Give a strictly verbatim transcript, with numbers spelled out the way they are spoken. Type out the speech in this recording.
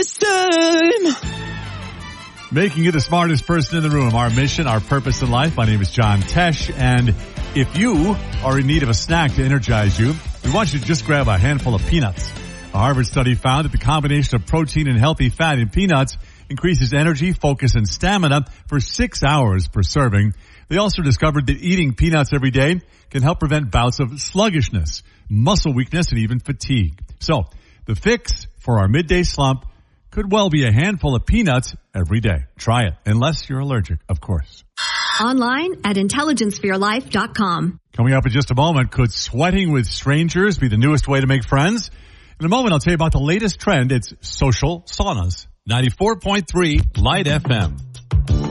It's time. Making you the smartest person in the room. Our mission, our purpose in life. My name is John Tesh, and if you are in need of a snack to energize you, we want you to just grab a handful of peanuts. A Harvard study found that the combination of protein and healthy fat in peanuts increases energy, focus, and stamina for six hours per serving. They also discovered that eating peanuts every day can help prevent bouts of sluggishness, muscle weakness, and even fatigue. So, the fix for our midday slump could well be a handful of peanuts every day. Try it, unless you're allergic, of course. Online at intelligence for your life dot com. Coming up in just a moment, could sweating with strangers be the newest way to make friends? In a moment, I'll tell you about the latest trend. It's social saunas. ninety-four point three Light F M.